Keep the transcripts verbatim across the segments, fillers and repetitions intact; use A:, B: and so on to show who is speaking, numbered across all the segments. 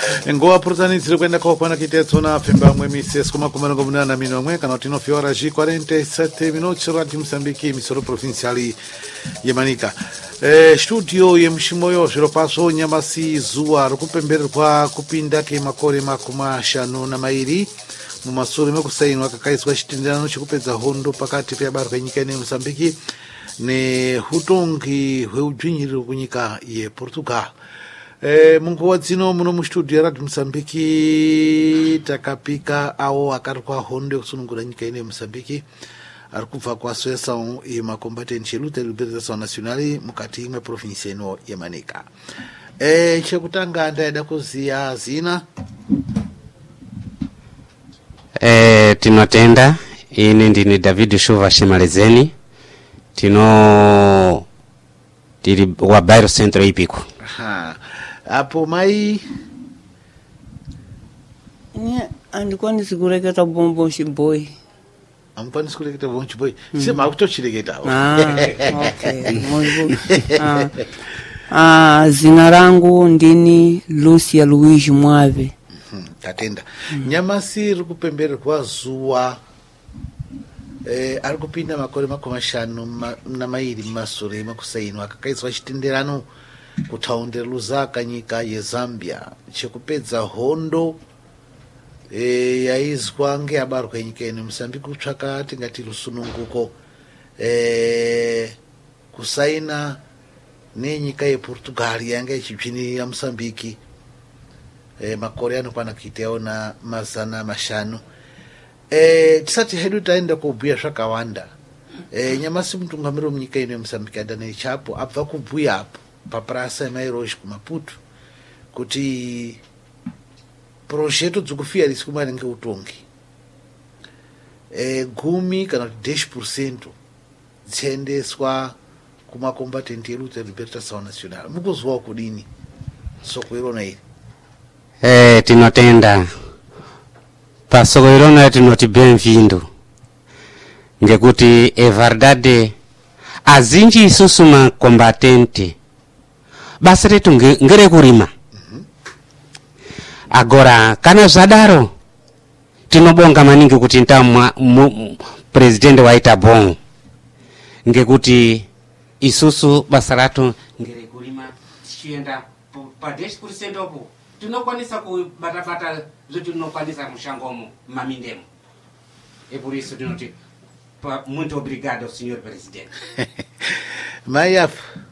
A: Ngoa portani ziri kwenda kwa pana kitetso na pemba mwe mises kuma kumana ngomuna na mino mwe kana tino fiora ji quarenta e sette minuti Radio Msambiki misoro provinciali Yemanika. Eh, studio ye mshimoyo zero paso nyamasi zuwa rukupemberwa kupinda ke makore makuma shano na mairi mu masuri mekusainwa kakaiswa chitindano chikupedza hondo pakati pe barwa nyika ine Msambiki ne hutongi hweudzvinyiriro kunyika ye Portugal. E, munguva dzino muno mustudio Radio Msambiki takapika awo akarikwa hondo kusunungura nyika ine Msambiki ari kubva kuasociação yemakombatenti yeluta libertação nacional mukati mweprovinsi ino yeManika. E, chekutanga ndaida kuziya zina
B: e, tinotenda ini ndini David Shuva Shimalezeni tino tiri wa Bairro Centro Ipiko.
A: Aha. Apo mai
C: Ni andikoni sikureketa bombo shiboi.
A: Ampani sikureketa bombo shiboi. Sema kutochireketa.
C: Ah, okay. Moyo. Ah. Ah, zina rangu ndini Lucia Luigi Mwave.
A: Mhm. Tatenda. Mm. Nyamasi rikupembererwa zuwa eh ari kupinda makore makumi mashanu ma, na mairi masure makusainwa kakaiswa chitenderano kutaundira Lusaka nyika yeZambia chekupedza hondo e, yaizwa ngeabarwa nyika ine Msambiki kutsvaka tingati rusununguko e, kusaina nenyika yePortugal yanga ichibvinirira Msambiki e, makore anokwana kuitawo na mazana mashanu. E, tisati hedu taenda kubhuya zvakawanda. E, nyamasi mutungamiriri munyika ino yeMsambiki Daniel Chapo abva kubhuya apo paprasa yemairoshi kuMaputo kuti projeto dzokufira risikumana ngeutongi e, gumi kana kuti dash percento dziendeswa kumakombatenti yeluta libertação nacional. Mukuzwawo kudini soko irona iri?
B: Eh, tinotenda pasoko irona tinoti bem-vindo ngekuti e verdade azinji isusu makombatente basa retu ngere kurima. Mm-hmm. Agora kana zvadaro tinobonga maningi kuti ntamwa presidente waita bon ngekuti isusu basa ratu ngere kurima tichienda pa dash percent opo tinokwanisa kubatabata zvote tinokwanisa mushangomo mamindemo. E por isso tinoti muito obrigado senhor presidente.
A: Mayaf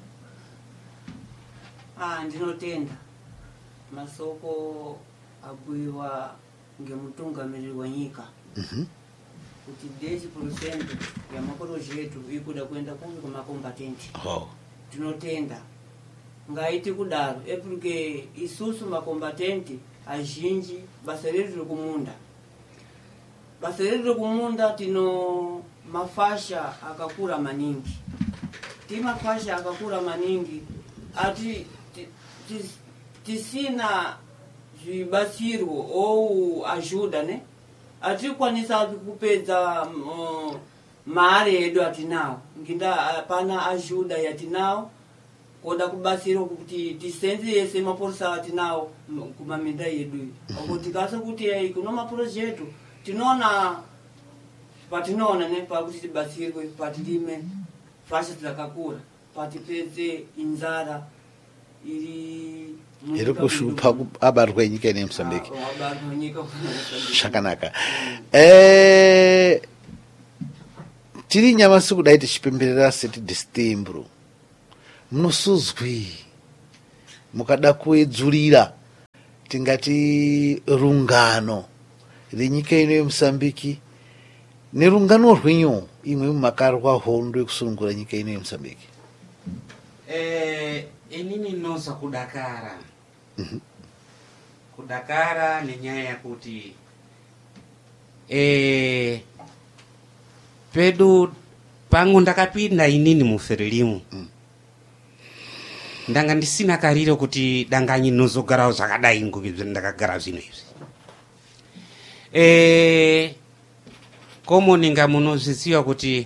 C: Ah, ndinotenda masoko abwiwa ngemutungamiriri wa nyika.
A: Mhm.
C: Kuti dash percent ya maprojeto ikuda kwenda kunge kumakombatenti.
A: Oh.
C: Tinotenda ngaiti kudaro epurike isusu makombatenti azhinji basa redu kumunda. Basa redu kumunda tino mafasha akakura maningi. Ti mafasha akakura maningi ati tisina zvibasirwo ou ajuda ne ati kwanisa kupedza um, mare yedu atinawo nginda apana ajuda yatinawo koda kubasiro kuti tisenze yese mapolisa atinawo kumaminda yedu kuti kasa kuti ai kuno maprojeto tinoona patinoona ne pakuti tibasirwe patilime fasha takakura patipedze inzara iri
A: iri kushupa abarwa nyika ine Msambiki.
C: Abarwa nyika Msambiki.
A: Shakanaka. Eh tiri nyamasi kudai tichipemberera seti December. Munosuzwi mukada kuedzurira tingati rungano renyika ino yeMsambiki nerungano rwenyu imwe mumakarwa hondo yekusunungura nyika ino yeMsambiki.
B: Eh, inini nosa kudakara.
A: Mhm.
B: Kudakara ni nyaya kuti eh pedu pangu ndakapinda inini muferelimu. Mm. Ndanga ndisina kariro kuti danganyi nozogarawo zvakadai ngokuzvi ndakagara zvino izvi. Eh komo ninga munozviziva kuti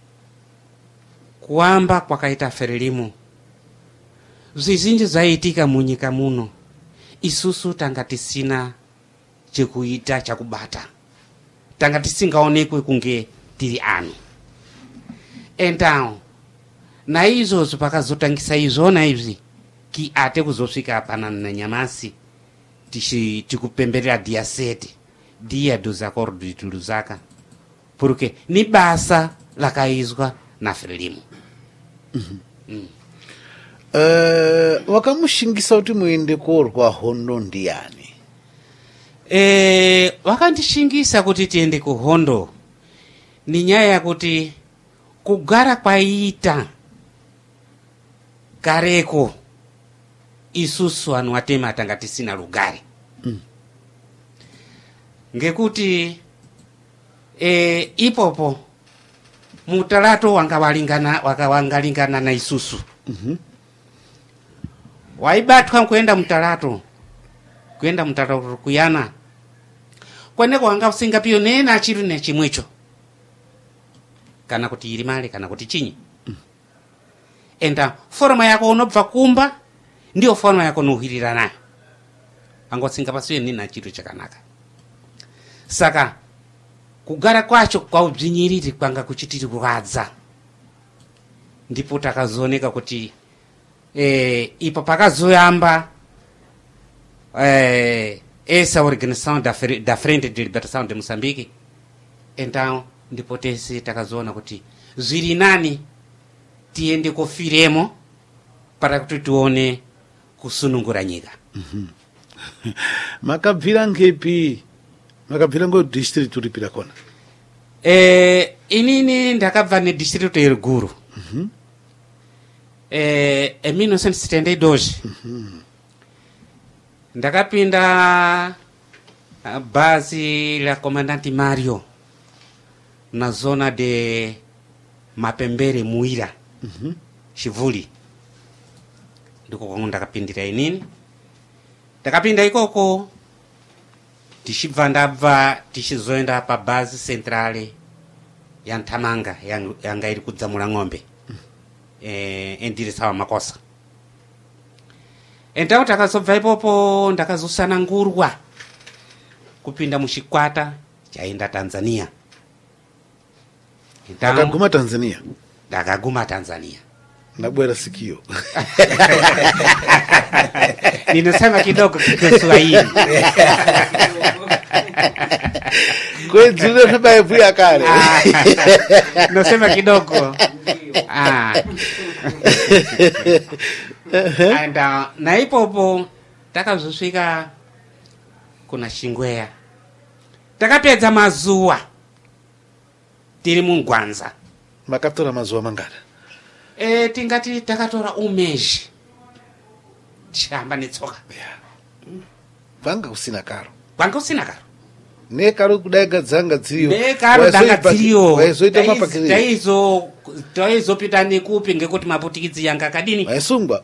B: kuamba kwakaita ferelimu zvizhinji zvaitika munyika muno isusu tanga tisina chekuita chakubata, tanga tisingaonekwe kunge tiri anu. Então na izozo pakazotangisa izona izvi ki ate kuzosvika panana na nyamasi tishi tikupemberera dia sete dia dos acordos de Lusaka, porque ni basa lakaizwa na Frelimo.
A: Mm-hmm. Mm. Uh, wakamushingisa kuti muende korwa hondo ndiani?
B: Eh, wakandishingisa kuti tiende kuhondo ni nyaya yakuti kugara kwaita kareko isusu anu atema tanga tisina lugari. Mm. Ngekuti e, ipopo mutalato wangawalingana wakawangalingana na isusu. Mm-hmm. Waibatwa kwenda mutalato kwenda mutalato kuyana kwene kwanga usinga pio nena chiru ne chimwecho kana kuti irimale kana kuti chinyi. Mm. Enda forma yako unobva kumba ndio forma yako nuhirira nayo angosinga pasiwe nina chitu chakanaka. Saka kugara kwacho kwa ubvinyiriri kwanga kuchitiri kuradza ndipo takazooneka kuti eh ipo pakazoyamba eh essa organização da da Frente de Libertação de Moçambique. Então ndipo tese takazoona kuti zviri nani tiende kofiremo para kuti tuone kusunungura nyika.
A: Mm-hmm. Makabvira ngepi? Makabvira ngo district uripira kona?
B: Eh inini ndakabva ne district yeruguru. Mhm. Eh em mil novecentos e setenta e dois. Mhm. Ndakapinda base la comandante Mario na zona de Mapembere Muira. Mhm. Chivuli. Ndiko kwangu ndakapindira inini. Ndakapinda ikoko tichibva ndabva tichizoenda pa base centrale ya Ntamanga yanga iri kudzamura ng'ombe. Mm. Eh endiresawa makosa. Então takazobva ipopo ndakazosanangurwa kupinda mushikwata chaenda Tanzania.
A: Ndakaguma Tanzania.
B: Ndakaguma Tanzania.
A: Nabwera sikio.
B: Ninasema kidogo Kiswahili.
A: Kwa hiyo ndio buya kale.
B: Nasema kidogo. Ah. And uh, na ipopo takazosvika kuna Shingwea. Takapedza mazuwa tiri mungwanza.
A: Makatora mazuwa mangana.
B: Eh tingati takatora umezhi. Chamba netsoka.
A: Yeah. Vanga usina karo.
B: Vanga usina karo.
A: Ne karo kudaiga dzanga dziriyo.
B: Ne karo dzanga dziriyo.
A: Waizoita mapakiri.
B: Taizo taizo pita nekupi ngekuti maputikidzi yanga kadini.
A: Waisungwa.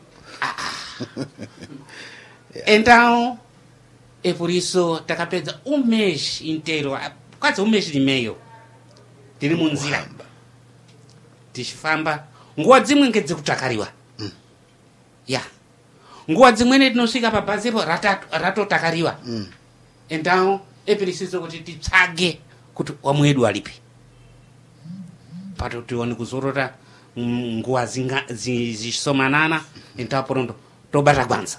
B: Yeah. Então é por isso takapedza um mês inteiro, quase um mês e meio tiri munzira tichifamba. Nguwa dzimwe ngedzekutakariwa. Mm. Ya nguwa dzimwene tinosvika pabhazipo ratotakariwa. Mm. Então é preciso kuti titsage kuti wamwedu alipi pato tione kuzorora nguwa zishomanana. Então pronto tobata kwanza.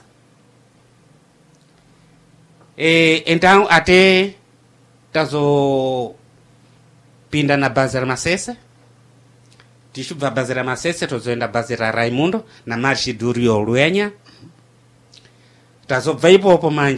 B: E então até tazo pinda na base la Masese. Tichibva base la Masese tozoenda base la Raimundo na marchi do Rio Luenya. Tazobva ipopo manje